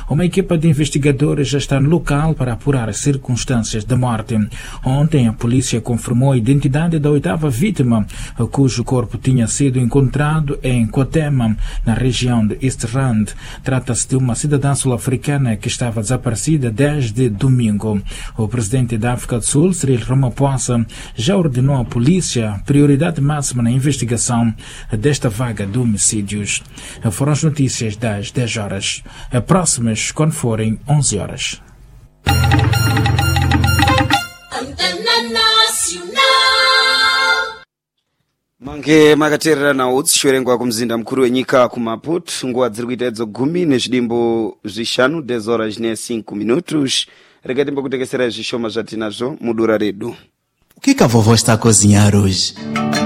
Uma equipa de investigadores já está no local para apurar as circunstâncias da morte. Ontem, a polícia confirmou a identidade da 8ª vítima, cujo corpo tinha sido encontrado em Kotema, na região de East Rand. Trata-se de uma cidadã sul-africana que estava desaparecida desde domingo. O presidente da África do Sul, Cyril Ramaphosa, já ordenou à polícia prioridade máxima na investigação desta vaga de homicídios. Foram as notícias das 10 horas. Próximas quando forem 11 horas. Mange makaterera na utsi shwerengwa kumzinda mkuru wenyika ku Maputo nguwa dziri kuita idzo 10:05 10 horas ne 5 minutos. Regatimba kutekesera zvishoma zvatinazvo mudura redu. O que a vovó está a cozinhar hoje?